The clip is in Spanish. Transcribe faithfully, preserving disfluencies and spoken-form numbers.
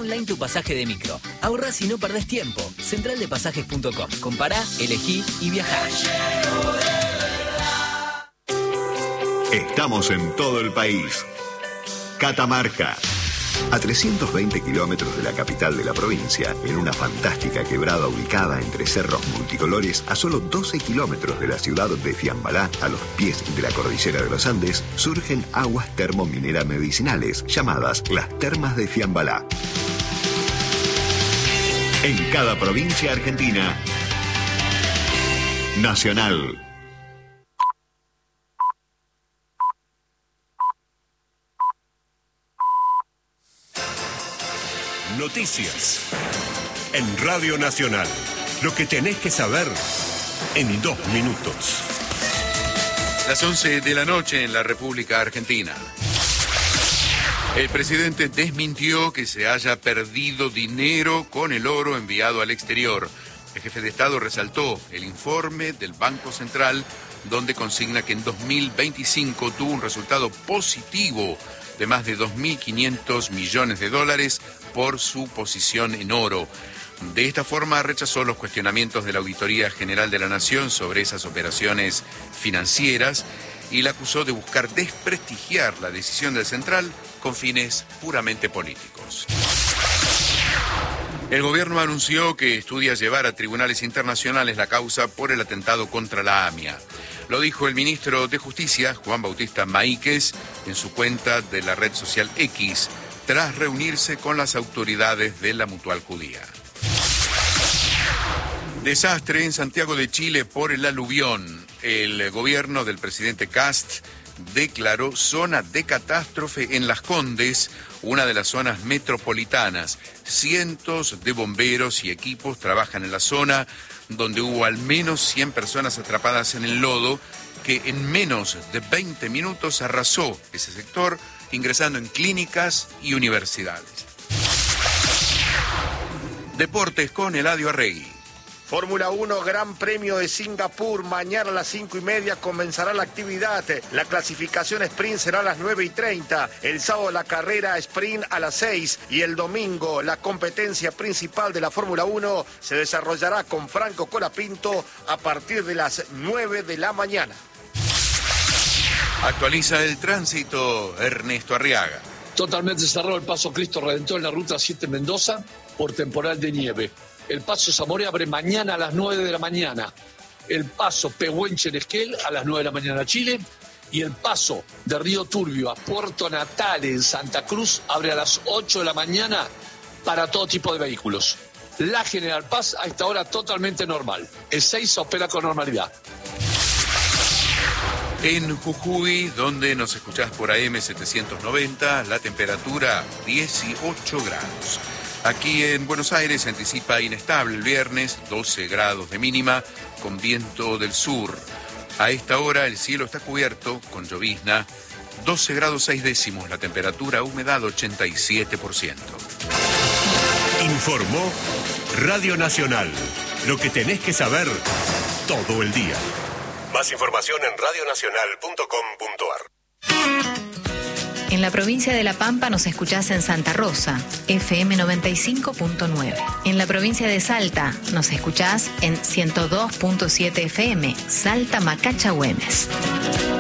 online tu pasaje de micro. Ahorrás y no perdés tiempo. central de pasajes punto com. Compará, elegí y viajá. Estamos en todo el país. Catamarca. A trescientos veinte kilómetros de la capital de la provincia, en una fantástica quebrada ubicada entre cerros multicolores, a solo doce kilómetros de la ciudad de Fiambalá, a los pies de la cordillera de los Andes, surgen aguas termominera medicinales, llamadas las Termas de Fiambalá. En cada provincia argentina, Nacional. Noticias en Radio Nacional. Lo que tenés que saber en dos minutos. Las once de la noche en la República Argentina. El presidente desmintió que se haya perdido dinero con el oro enviado al exterior. El jefe de Estado resaltó el informe del Banco Central, donde consigna que en dos mil veinticinco tuvo un resultado positivo de más de dos mil quinientos millones de dólares por su posición en oro. De esta forma rechazó los cuestionamientos de la Auditoría General de la Nación sobre esas operaciones financieras y la acusó de buscar desprestigiar la decisión del Central con fines puramente políticos. El gobierno anunció que estudia llevar a tribunales internacionales la causa por el atentado contra la AMIA. Lo dijo el ministro de Justicia, Juan Bautista Maíquez, en su cuenta de la red social X, tras reunirse con las autoridades de la Mutual Judía. Desastre en Santiago de Chile por el aluvión. El gobierno del presidente Kast declaró zona de catástrofe en Las Condes, una de las zonas metropolitanas. Cientos de bomberos y equipos trabajan en la zona, donde hubo al menos cien personas atrapadas en el lodo, que en menos de veinte minutos arrasó ese sector, ingresando en clínicas y universidades. Deportes con Eladio Arregui. Fórmula uno, Gran Premio de Singapur. Mañana a las cinco y media comenzará la actividad. La clasificación sprint será a las nueve y treinta. El sábado la carrera sprint a las seis. Y el domingo la competencia principal de la Fórmula uno se desarrollará con Franco Colapinto a partir de las nueve de la mañana. Actualiza el tránsito Ernesto Arriaga. Totalmente cerrado el paso Cristo Redentor en la ruta siete Mendoza por temporal de nieve. El paso Zamora abre mañana a las nueve de la mañana. El paso Pehuenche Esquel a las nueve de la mañana Chile. Y el paso de Río Turbio a Puerto Natale en Santa Cruz abre a las ocho de la mañana para todo tipo de vehículos. La General Paz a esta hora totalmente normal. El seis opera con normalidad. En Jujuy, donde nos escuchás por A M setecientos noventa, la temperatura dieciocho grados. Aquí en Buenos Aires se anticipa inestable el viernes, doce grados de mínima, con viento del sur. A esta hora el cielo está cubierto con llovizna, doce grados seis décimos, la temperatura, humedad ochenta y siete por ciento. Informó Radio Nacional. Lo que tenés que saber todo el día. Más información en radio nacional punto com punto ar. En la provincia de La Pampa nos escuchás en Santa Rosa, F M noventa y cinco punto nueve. En la provincia de Salta nos escuchás en ciento dos punto siete F M, Salta Macacha Güemes.